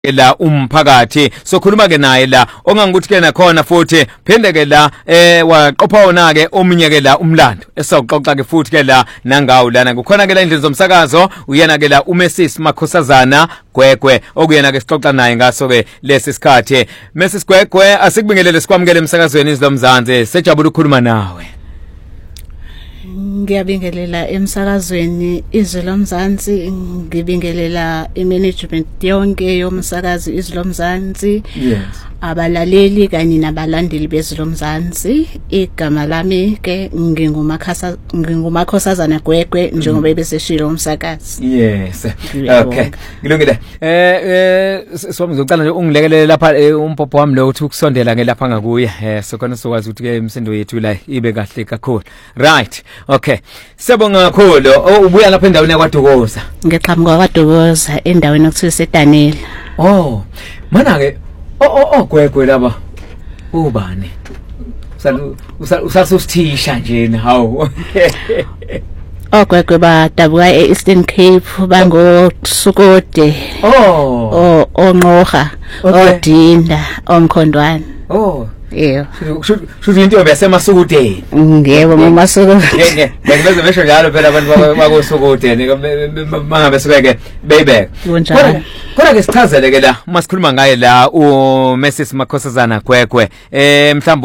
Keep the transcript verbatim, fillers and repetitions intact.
la umphakathi sokhuluma ke naye la ongangukuthi ke nakhona futhi phinde ke la eh waqopha wona ke omunye ke la umlando esawuxoxa ke futhi ke la nangawu lana kukhona ke la indlela zomsakazo uyena ke la uMesis Makhosazana Gwegwe okuyena ke sixoxa naye ngaso ke lesi sikhathi Mesis Gwegwe asikubingelele sikwamukele emsakazweni izilomzansi sejabula ukukhuluma nawe. Ngiyabingelela emsakazweni izilomzansi ngibingelela imanagement yonke yomsakazi izilomzansi yes abalaleli kanye nabalandeli bezilomzansi igama lami ke ngingumakhasa ngingumakhosazana Gwegwe njengoba ebeseshilo umsakazi. Yes okay ngilungile eh eh somi ngicela nje ungilekelele lapha umpopho wami lo uthi ukusondela ngelapha ngakuye eh sokhona sokwazi ukuthi ke imsindo yethu la ibe kahle kakhulu right okay sibonga kakhulu ubuya lapha endaweni yakwaDukoza. Ngiqhamuka kwaDukoza endaweni okuthiwa seDanela. Oh mana ke oh oh Gwegwe laba ubani usalu usasusithisha nje hawo Ogwegwe badabuka eEastern Cape bangosukode oh onqoha odinda omkhondwana oh yebo shuthi into yasemasukudeni ngiyebo mamasuku ngeke ngibeze besho njalo phela abantu bakosukudeni mangabe sukeke bayback kodwa kodwa ke sichazele ke la masikhuluma ngaye la uMesis Makhosazana Gwegwe eh mhlawumbe